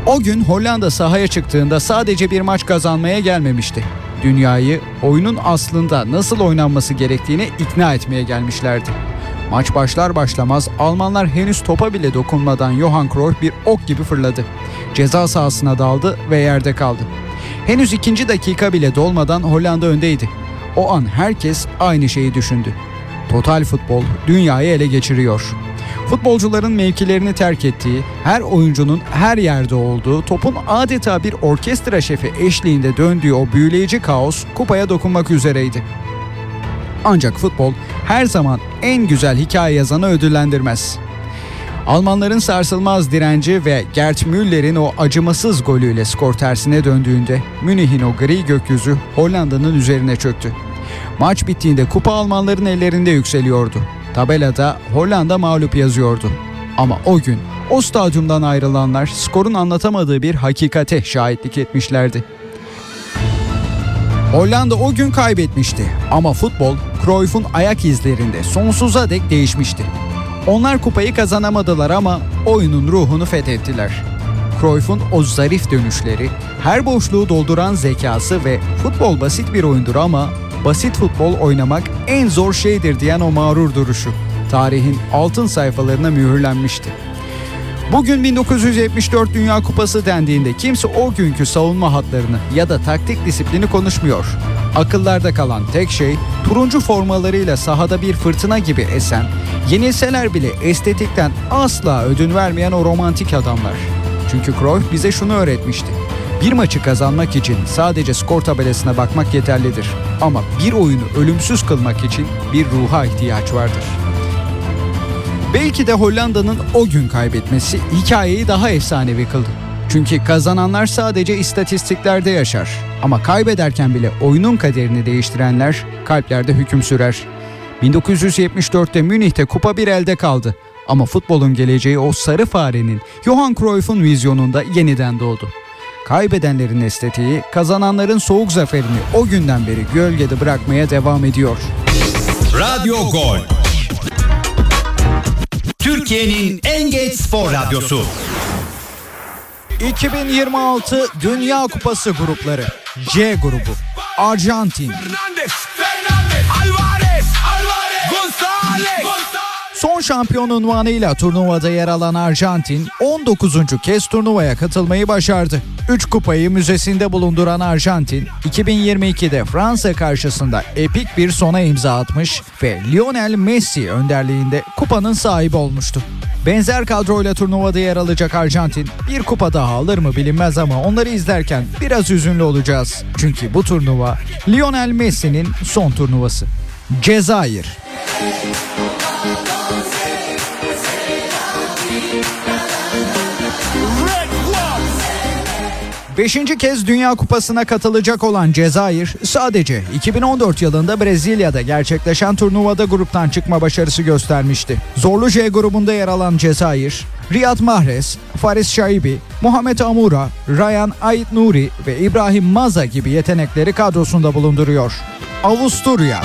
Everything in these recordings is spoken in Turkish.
O gün Hollanda sahaya çıktığında sadece bir maç kazanmaya gelmemişti. Dünyayı oyunun aslında nasıl oynanması gerektiğine ikna etmeye gelmişlerdi. Maç başlar başlamaz Almanlar henüz topa bile dokunmadan Johan Cruyff bir ok gibi fırladı. Ceza sahasına daldı ve yerde kaldı. Henüz 2. dakika bile dolmadan Hollanda öndeydi. O an herkes aynı şeyi düşündü. Total futbol dünyayı ele geçiriyor. Futbolcuların mevkilerini terk ettiği, her oyuncunun her yerde olduğu, topun adeta bir orkestra şefi eşliğinde döndüğü o büyüleyici kaos kupaya dokunmak üzereydi. Ancak futbol her zaman en güzel hikaye yazanı ödüllendirmez. Almanların sarsılmaz direnci ve Gerd Müller'in o acımasız golüyle skor tersine döndüğünde Münih'in o gri gökyüzü Hollanda'nın üzerine çöktü. Maç bittiğinde kupa Almanların ellerinde yükseliyordu. Tabelada Hollanda mağlup yazıyordu. Ama o gün o stadyumdan ayrılanlar skorun anlatamadığı bir hakikate şahitlik etmişlerdi. Hollanda o gün kaybetmişti ama futbol Cruyff'un ayak izlerinde sonsuza dek değişmişti. Onlar kupayı kazanamadılar ama oyunun ruhunu fethettiler. Cruyff'un o zarif dönüşleri, her boşluğu dolduran zekası ve futbol basit bir oyundur ama basit futbol oynamak en zor şeydir diyen o mağrur duruşu tarihin altın sayfalarına mühürlenmişti. Bugün 1974 Dünya Kupası dendiğinde kimse o günkü savunma hatlarını ya da taktik disiplini konuşmuyor. Akıllarda kalan tek şey turuncu formalarıyla sahada bir fırtına gibi esen, yenilseler bile estetikten asla ödün vermeyen o romantik adamlar. Çünkü Cruyff bize şunu öğretmişti. Bir maçı kazanmak için sadece skor tabelasına bakmak yeterlidir. Ama bir oyunu ölümsüz kılmak için bir ruha ihtiyaç vardır. Belki de Hollanda'nın o gün kaybetmesi hikayeyi daha efsanevi kıldı. Çünkü kazananlar sadece istatistiklerde yaşar. Ama kaybederken bile oyunun kaderini değiştirenler kalplerde hüküm sürer. 1974'te Münih'te kupa bir elde kaldı. Ama futbolun geleceği o sarı farenin, Johan Cruyff'un vizyonunda yeniden doğdu. Kaybedenlerin estetiği, kazananların soğuk zaferini o günden beri gölgede bırakmaya devam ediyor. Radyo Gol, Türkiye'nin en geç spor radyosu. 2026 Dünya Kupası grupları. C grubu. Arjantin. Son şampiyon unvanıyla turnuvada yer alan Arjantin 19. kez turnuvaya katılmayı başardı. 3 kupayı müzesinde bulunduran Arjantin 2022'de Fransa karşısında epik bir sona imza atmış ve Lionel Messi önderliğinde kupanın sahibi olmuştu. Benzer kadroyla turnuvada yer alacak Arjantin bir kupa daha alır mı bilinmez ama onları izlerken biraz üzünlü olacağız. Çünkü bu turnuva Lionel Messi'nin son turnuvası. Cezayir. Beşinci kez Dünya Kupası'na katılacak olan Cezayir sadece 2014 yılında Brezilya'da gerçekleşen turnuvada gruptan çıkma başarısı göstermişti. Zorlu J grubunda yer alan Cezayir, Riyad Mahrez, Faris Shaibi, Muhammed Amoura, Ryan Ait Nuri ve İbrahim Maza gibi yetenekleri kadrosunda bulunduruyor. Avusturya.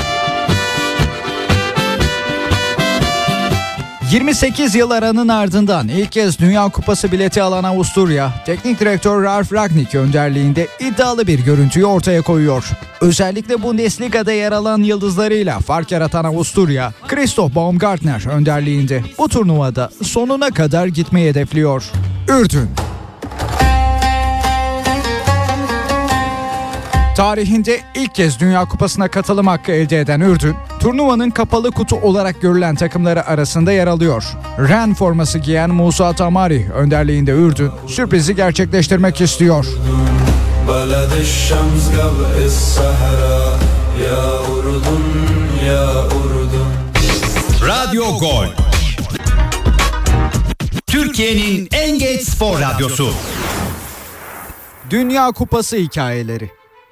28 yıl aranın ardından ilk kez Dünya Kupası bileti alan Avusturya, teknik direktör Ralf Rangnick önderliğinde iddialı bir görüntüyü ortaya koyuyor. Özellikle Bundesliga'da yer alan yıldızlarıyla fark yaratan Avusturya, Christoph Baumgartner önderliğinde bu turnuvada sonuna kadar gitmeyi hedefliyor. Ürdün. Tarihinde ilk kez Dünya Kupası'na katılım hakkı elde eden Ürdün, turnuvanın kapalı kutu olarak görülen takımları arasında yer alıyor. Ren forması giyen Musa Tamari önderliğinde Ürdün, sürprizi gerçekleştirmek istiyor. Radyo Gol, Türkiye'nin en geç spor radyosu. Dünya Kupası hikayeleri.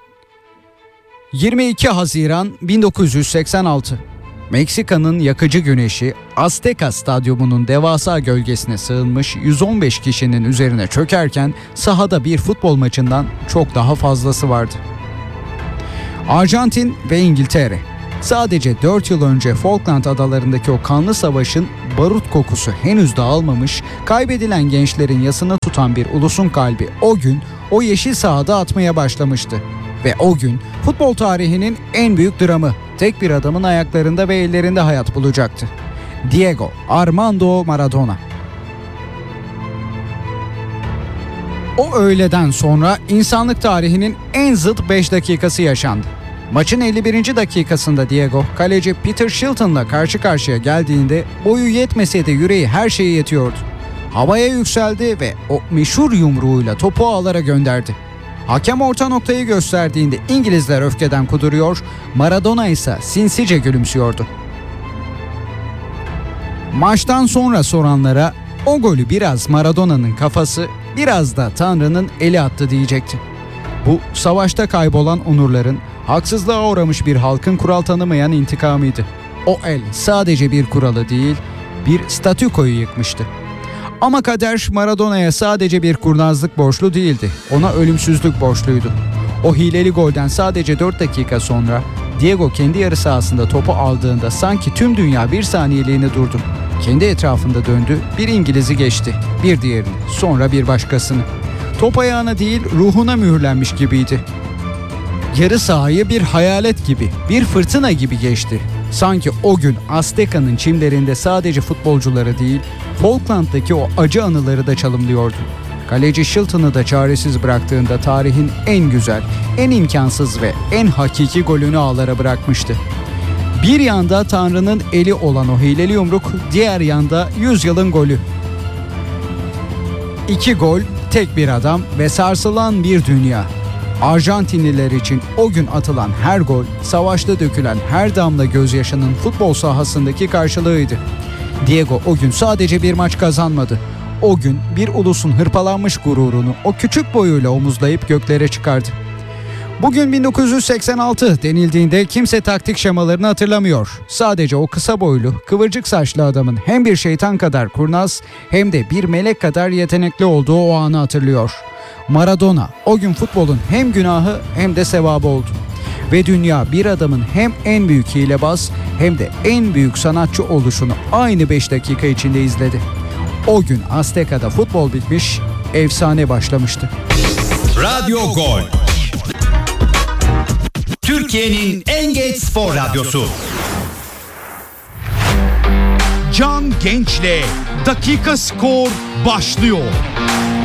22 Haziran 1986. Meksika'nın yakıcı güneşi Azteca Stadyumu'nun devasa gölgesine sığınmış 115 kişinin üzerine çökerken sahada bir futbol maçından çok daha fazlası vardı. Arjantin ve İngiltere. Sadece 4 yıl önce Falkland adalarındaki o kanlı savaşın barut kokusu henüz dağılmamış, kaybedilen gençlerin yasını tutan bir ulusun kalbi o gün o yeşil sahada atmaya başlamıştı. Ve o gün futbol tarihinin en büyük dramı tek bir adamın ayaklarında ve ellerinde hayat bulacaktı. Diego Armando Maradona. O öğleden sonra insanlık tarihinin en zıt 5 dakikası yaşandı. Maçın 51. dakikasında Diego, kaleci Peter Shilton'la karşı karşıya geldiğinde boyu yetmese de yüreği her şeye yetiyordu. Havaya yükseldi ve o meşhur yumruğuyla topu ağlara gönderdi. Hakem orta noktayı gösterdiğinde İngilizler öfkeden kuduruyor, Maradona ise sinsice gülümsüyordu. Maçtan sonra soranlara o golü biraz Maradona'nın kafası, biraz da Tanrı'nın eli attı diyecekti. Bu savaşta kaybolan onurların, haksızlığa uğramış bir halkın kural tanımayan intikamıydı. O el sadece bir kuralı değil, bir statükoyu yıkmıştı. Ama kader Maradona'ya sadece bir kurnazlık borçlu değildi. Ona ölümsüzlük borçluydu. O hileli golden sadece 4 dakika sonra Diego kendi yarı sahasında topu aldığında sanki tüm dünya bir saniyeliğine durdu. Kendi etrafında döndü, bir İngiliz'i geçti, bir diğerini, sonra bir başkasını. Top ayağına değil ruhuna mühürlenmiş gibiydi. Yarı sahayı bir hayalet gibi, bir fırtına gibi geçti. Sanki o gün Azteka'nın çimlerinde sadece futbolcuları değil, Falkland'daki o acı anıları da çalımlıyordu. Kaleci Shilton'ı da çaresiz bıraktığında tarihin en güzel, en imkansız ve en hakiki golünü ağlara bırakmıştı. Bir yanda Tanrı'nın eli olan o hileli yumruk, diğer yanda 100 yılın golü. 2 gol, tek bir adam ve sarsılan bir dünya. Arjantinliler için o gün atılan her gol, savaşta dökülen her damla gözyaşının futbol sahasındaki karşılığıydı. Diego o gün sadece bir maç kazanmadı. O gün bir ulusun hırpalanmış gururunu o küçük boyuyla omuzlayıp göklere çıkardı. Bugün 1986 denildiğinde kimse taktik şemalarını hatırlamıyor. Sadece o kısa boylu, kıvırcık saçlı adamın hem bir şeytan kadar kurnaz hem de bir melek kadar yetenekli olduğu o anı hatırlıyor. Maradona o gün futbolun hem günahı hem de sevabı oldu. Ve dünya bir adamın hem en büyük hilebaz hem de en büyük sanatçı oluşunu aynı 5 dakika içinde izledi. O gün Azteka'da futbol bitmiş, efsane başlamıştı. Radyo Gol. Türkiye'nin en geç spor radyosu. Can Genç'le Dakika Skor başlıyor.